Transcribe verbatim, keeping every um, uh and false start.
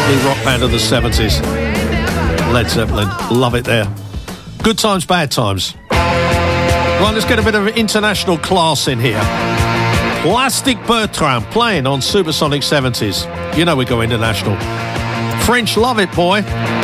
lovely rock band of the seventies. Led Zeppelin. Love it there. Good times, bad times. Right, let's get a bit of international class in here. Plastic Bertrand playing on Supersonic seventies. You know we go international. French Love It Boy.